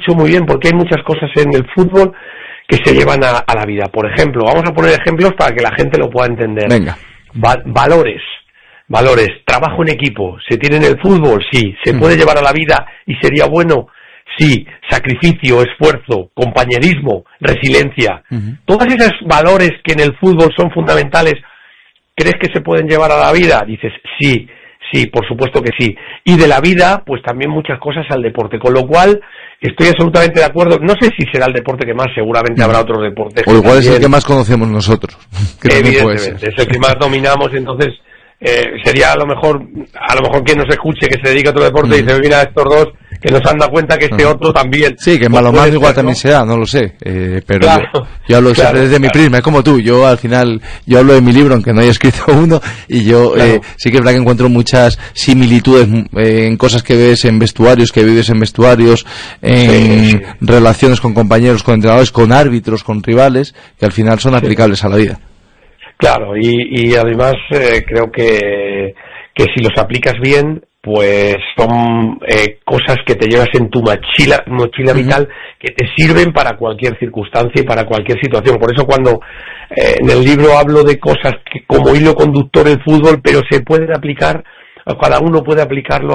dicho muy bien, porque hay muchas cosas en el fútbol que se llevan a la vida. Por ejemplo, vamos a poner ejemplos para que la gente lo pueda entender. Venga. Valores, trabajo en equipo, ¿se tiene en el fútbol? Sí. ¿Se puede llevar a la vida y sería bueno? Sí. Sacrificio, esfuerzo, compañerismo, resiliencia. Todos esos valores que en el fútbol son fundamentales, ¿crees que se pueden llevar a la vida? Dices, sí, por supuesto que sí. Y de la vida, pues también muchas cosas al deporte, con lo cual estoy absolutamente de acuerdo. No sé si será el deporte que más, seguramente habrá otros deportes. O igual es el que más conocemos nosotros. Evidentemente, es el que más dominamos, entonces sería a lo mejor quien nos escuche que se dedica a otro deporte y dice, mira, estos dos que nos han dado cuenta que este otro también. Sí, que en balonmano igual también se da, no lo sé, pero claro, yo hablo siempre desde mi prisma, es como tú, yo al final, yo hablo de mi libro, aunque no haya escrito uno, y yo sí que es verdad que encuentro muchas similitudes en cosas que ves en vestuarios, que vives en vestuarios, en relaciones con compañeros, con entrenadores, con árbitros, con rivales, que al final son aplicables a la vida. Claro, y además creo que si los aplicas bien, pues son cosas que te llevas en tu mochila vital, que te sirven para cualquier circunstancia y para cualquier situación. Por eso cuando en el libro hablo de cosas que como hilo conductor el fútbol, pero se pueden aplicar, cada uno puede aplicarlo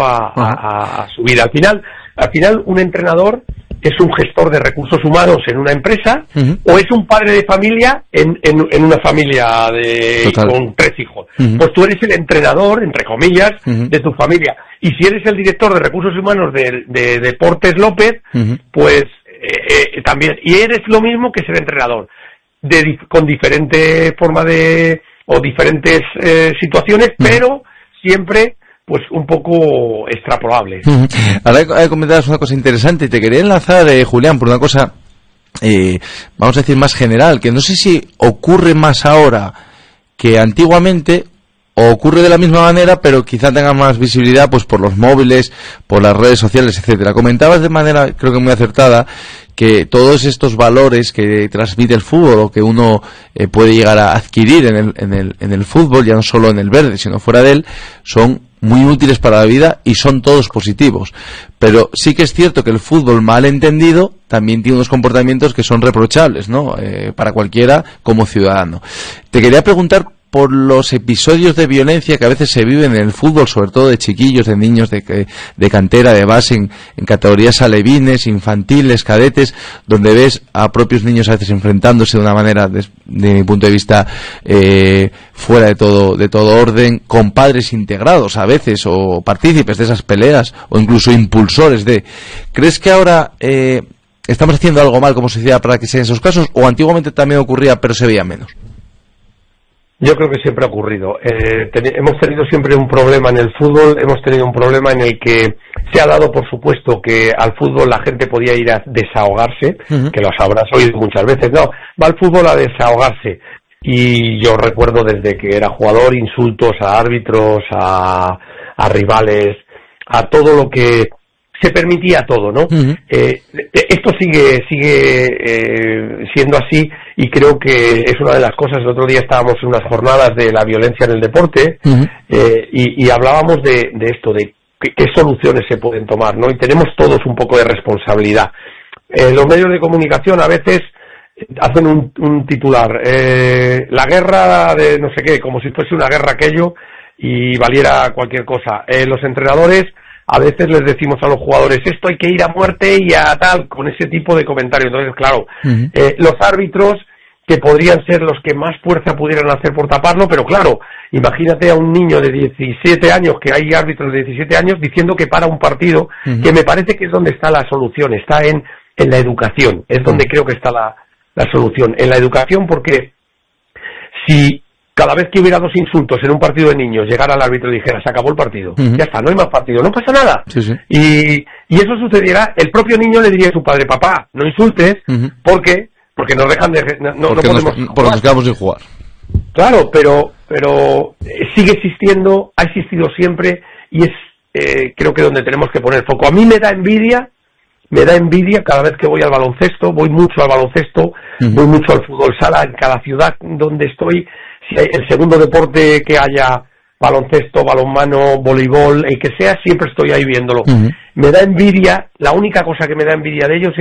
a su vida. Al final un entrenador es un gestor de recursos humanos en una empresa, o es un padre de familia en una familia con 3 hijos. Pues tú eres el entrenador, entre comillas, de tu familia. Y si eres el director de recursos humanos de Deportes López, pues también. Y eres lo mismo que ser entrenador, con diferente forma o diferentes situaciones, pero siempre pues un poco extrapolable. Ahora comentabas una cosa interesante y te quería enlazar, Julián, por una cosa, vamos a decir más general, que no sé si ocurre más ahora que antiguamente, o ocurre de la misma manera, pero quizá tenga más visibilidad pues por los móviles, por las redes sociales, etcétera. Comentabas de manera, creo que muy acertada, que todos estos valores que transmite el fútbol o que uno puede llegar a adquirir en el fútbol, ya no solo en el verde, sino fuera de él, son muy útiles para la vida y son todos positivos. Pero sí que es cierto que el fútbol mal entendido también tiene unos comportamientos que son reprochables, ¿no? Para cualquiera como ciudadano. Te quería preguntar por los episodios de violencia que a veces se viven en el fútbol, sobre todo de chiquillos, de niños de cantera, de base, en categorías alevines, infantiles, cadetes, donde ves a propios niños a veces enfrentándose de una manera, de mi punto de vista, fuera de todo orden, con padres integrados a veces, o partícipes de esas peleas, o incluso impulsores de. ¿Crees que ahora estamos haciendo algo mal como sociedad para que sean esos casos, o antiguamente también ocurría pero se veía menos? Yo creo que siempre ha ocurrido. Hemos tenido siempre un problema en el fútbol, hemos tenido un problema en el que se ha dado, por supuesto, que al fútbol la gente podía ir a desahogarse, que lo habrás oído muchas veces. No, va al fútbol a desahogarse. Y yo recuerdo desde que era jugador insultos a árbitros, a rivales, a todo lo que se permitía, todo, ¿no? Esto sigue siendo así, y creo que es una de las cosas. El otro día estábamos en unas jornadas de la violencia en el deporte, y hablábamos de esto, de qué soluciones se pueden tomar, ¿no? Y tenemos todos un poco de responsabilidad. Los medios de comunicación a veces hacen un titular, la guerra de no sé qué, como si fuese una guerra aquello y valiera cualquier cosa. Los entrenadores a veces les decimos a los jugadores, esto hay que ir a muerte y a tal, con ese tipo de comentarios. Entonces, claro, los árbitros, que podrían ser los que más fuerza pudieran hacer por taparlo, pero claro, imagínate a un niño de 17 años, que hay árbitros de 17 años, diciendo que para un partido, que me parece que es donde está la solución, está en la educación, es donde creo que está la solución, en la educación, porque si cada vez que hubiera 2 insultos en un partido de niños, llegara al árbitro y dijera, se acabó el partido, ya está, no hay más partido, no pasa nada. Y eso sucediera, el propio niño le diría a su padre, papá, no insultes, porque nos dejan no podemos jugar. Porque nos quedamos sin jugar. Claro, pero sigue existiendo, ha existido siempre, y es creo que donde tenemos que poner foco. A mí me da envidia cada vez que voy al baloncesto, voy mucho al baloncesto, voy mucho al fútbol sala, en cada ciudad donde estoy. Si hay el segundo deporte que haya, baloncesto, balonmano, voleibol, el que sea, siempre estoy ahí viéndolo. Me da envidia, la única cosa que me da envidia de ellos